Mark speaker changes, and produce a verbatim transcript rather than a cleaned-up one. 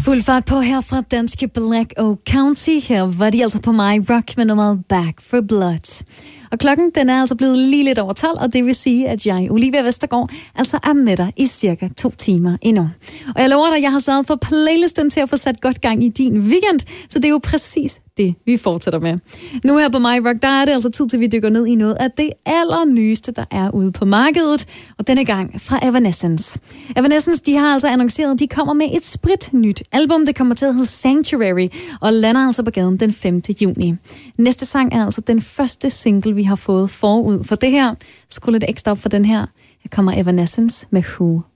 Speaker 1: Fuld fart på her fra danske Black Oak County. Her var de altså på My Rock med nummeret Back for Blood. Og klokken den er altså blevet lige lidt over tolv, og det vil sige, at jeg, Olivia Vestergaard, altså er med dig i cirka to timer endnu. Og jeg lover dig, at jeg har sørget for playlisten til at få sat godt gang i din weekend, så det er jo præcis det, vi fortsætter med. Nu her på My Rock, der er det altså tid til, at vi dykker ned i noget af det allernyeste, der er ude på markedet, og denne gang fra Evanescence. Evanescence, de har altså annonceret, at de kommer med et spritnyt album, det kommer til at hedde Sanctuary, og lander altså på gaden den femte juni. Næste sang er altså den første single, vi har fået forud for det her. Skru lidt ekstra op for den her. Her kommer Evanescence med Who.